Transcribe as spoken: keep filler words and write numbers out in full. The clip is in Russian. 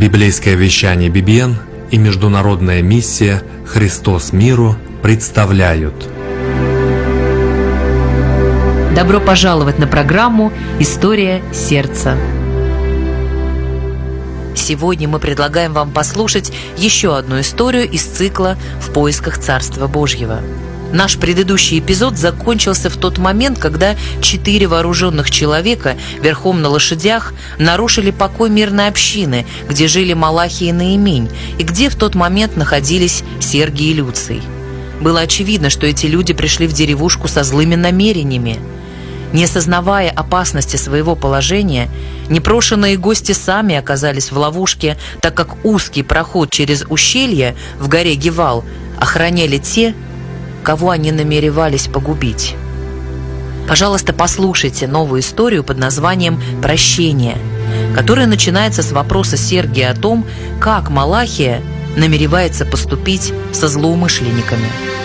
Библейское вещание би би эн и международная миссия «Христос миру» представляют. Добро пожаловать на программу «История сердца». Сегодня мы предлагаем вам послушать еще одну историю из цикла «В поисках Царства Божьего». Наш предыдущий эпизод закончился в тот момент, когда четыре вооруженных человека верхом на лошадях нарушили покой мирной общины, где жили Малахий и Наимень, и где в тот момент находились Сергий и Люций. Было очевидно, что эти люди пришли в деревушку со злыми намерениями. Не осознавая опасности своего положения, непрошенные гости сами оказались в ловушке, так как узкий проход через ущелье в горе Гевал охраняли те, кого они намеревались погубить. Пожалуйста, послушайте новую историю под названием «Прощение», которая начинается с вопроса Сергия о том, как Малахия намеревается поступить со злоумышленниками.